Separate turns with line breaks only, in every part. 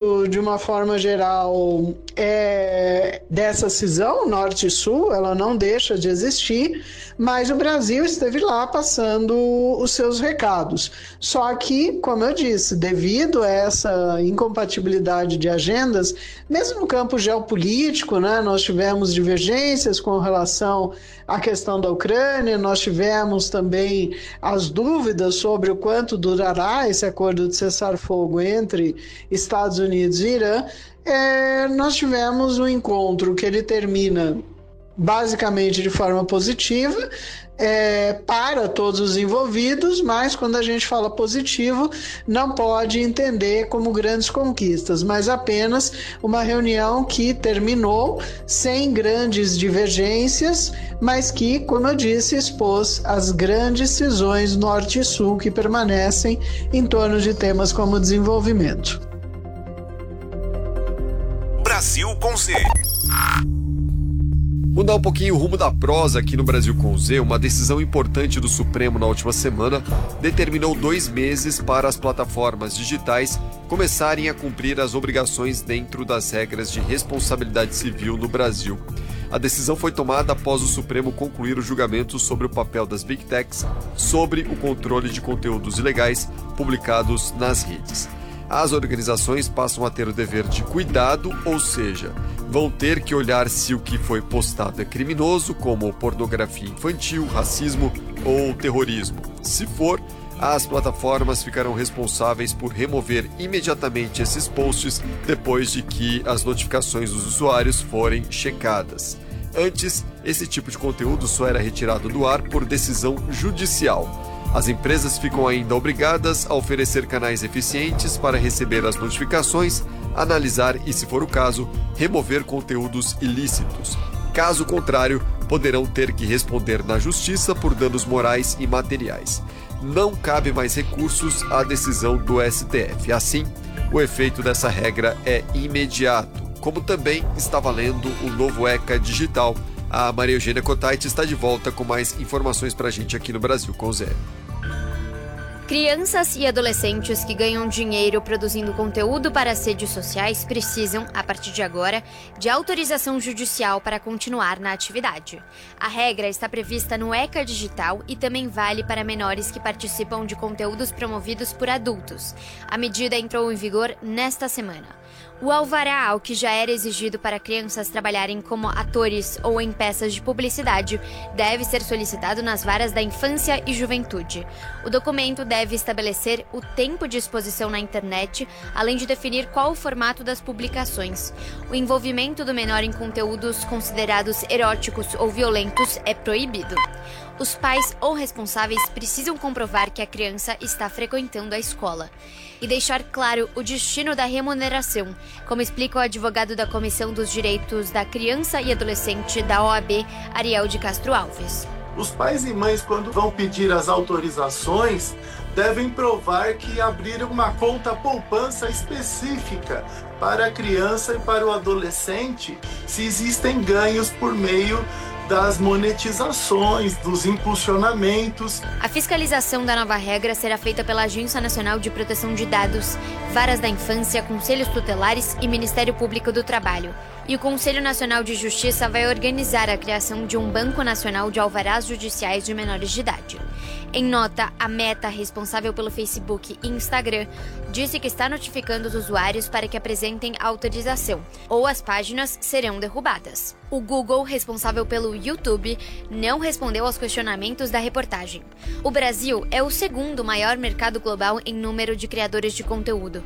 impacto, de uma forma geral, dessa cisão Norte e Sul, ela não deixa de existir, mas o Brasil esteve lá passando os seus recados. Só que, como eu disse, devido a essa incompatibilidade de agendas, mesmo no campo geopolítico, né, nós tivemos divergências com relação à questão da Ucrânia, nós tivemos também as dúvidas sobre o quanto durará esse acordo de cessar-fogo entre Estados Unidos e Irã. Nós tivemos um encontro que ele termina basicamente de forma positiva para todos os envolvidos, mas quando a gente fala positivo, não pode entender como grandes conquistas, mas apenas uma reunião que terminou sem grandes divergências, mas que, como eu disse, expôs as grandes cisões Norte e Sul que permanecem em torno de temas como desenvolvimento.
Brasil com Z.
Mudar um pouquinho o rumo da prosa aqui no Brasil com Z, uma decisão importante do Supremo na última semana determinou 2 meses para as plataformas digitais começarem a cumprir as obrigações dentro das regras de responsabilidade civil no Brasil. A decisão foi tomada após o Supremo concluir o julgamento sobre o papel das Big Techs sobre o controle de conteúdos ilegais publicados nas redes. As organizações passam a ter o dever de cuidado, ou seja, vão ter que olhar se o que foi postado é criminoso, como pornografia infantil, racismo ou terrorismo. Se for, as plataformas ficarão responsáveis por remover imediatamente esses posts depois de que as notificações dos usuários forem checadas. Antes, esse tipo de conteúdo só era retirado do ar por decisão judicial. As empresas ficam ainda obrigadas a oferecer canais eficientes para receber as notificações, analisar e, se for o caso, remover conteúdos ilícitos. Caso contrário, poderão ter que responder na justiça por danos morais e materiais. Não cabe mais recursos à decisão do STF. Assim, o efeito dessa regra é imediato, como também está valendo o novo ECA digital. A Maria Eugênia Cotait está de volta com mais informações para a gente aqui no Brasil com Zé.
Crianças e adolescentes que ganham dinheiro produzindo conteúdo para as redes sociais precisam, a partir de agora, de autorização judicial para continuar na atividade. A regra está prevista no ECA Digital e também vale para menores que participam de conteúdos promovidos por adultos. A medida entrou em vigor nesta semana. O alvará, ao que já era exigido para crianças trabalharem como atores ou em peças de publicidade, deve ser solicitado nas varas da infância e juventude. O documento deve estabelecer o tempo de exposição na internet, além de definir qual o formato das publicações. O envolvimento do menor em conteúdos considerados eróticos ou violentos é proibido. Os pais ou responsáveis precisam comprovar que a criança está frequentando a escola e deixar claro o destino da remuneração, como explica o advogado da Comissão dos Direitos da Criança e Adolescente da OAB, Ariel de Castro Alves.
Os pais e mães, quando vão pedir as autorizações, devem provar que abriram uma conta poupança específica para a criança e para o adolescente, se existem ganhos por meio das monetizações, dos impulsionamentos.
A fiscalização da nova regra será feita pela Agência Nacional de Proteção de Dados, Varas da Infância, Conselhos Tutelares e Ministério Público do Trabalho. E o Conselho Nacional de Justiça vai organizar a criação de um Banco Nacional de Alvarás Judiciais de Menores de Idade. Em nota, a Meta, responsável pelo Facebook e Instagram, disse que está notificando os usuários para que apresentem autorização, ou as páginas serão derrubadas. O Google, responsável pelo YouTube, não respondeu aos questionamentos da reportagem. O Brasil é o segundo maior mercado global em número de criadores de conteúdo.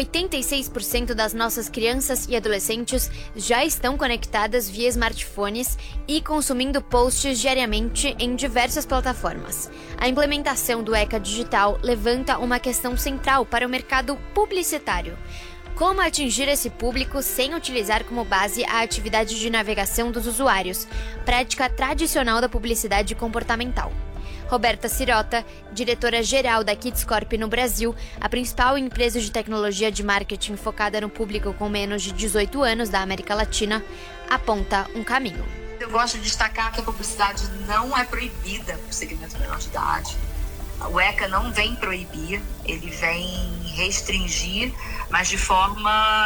86% das nossas crianças e adolescentes já estão conectadas via smartphones e consumindo posts diariamente em diversas plataformas. A implementação do ECA Digital levanta uma questão central para o mercado publicitário. Como atingir esse público sem utilizar como base a atividade de navegação dos usuários, prática tradicional da publicidade comportamental. Roberta Sirota, diretora-geral da Kidscorp no Brasil, a principal empresa de tecnologia de marketing focada no público com menos de 18 anos da América Latina, aponta um caminho.
Eu gosto de destacar que a publicidade não é proibida para o segmento menor de idade. O ECA não vem proibir, ele vem restringir, mas de forma